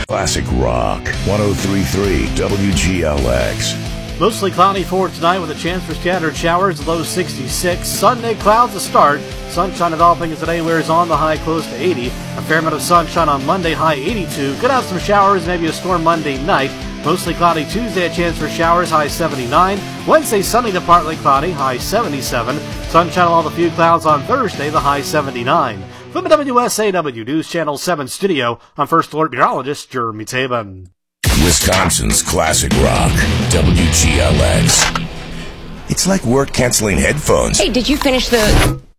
Classic Rock, 103.3 WGLX. Mostly cloudy for tonight with a chance for scattered showers, low 66. Sunday, clouds to start. Sunshine developing as the day wears on, the high close to 80. A fair amount of sunshine on Monday, high 82. Could have some showers, maybe a storm Monday night. Mostly cloudy Tuesday, a chance for showers, high 79. Wednesday, sunny to partly cloudy, high 77. Sunshine along with a few clouds on Thursday, the high 79. From the WSAW News Channel 7 studio, I'm First Alert Meteorologist Jeremy Taban. Wisconsin's Classic Rock, WGLX. It's like work canceling headphones. Hey, did you finish the...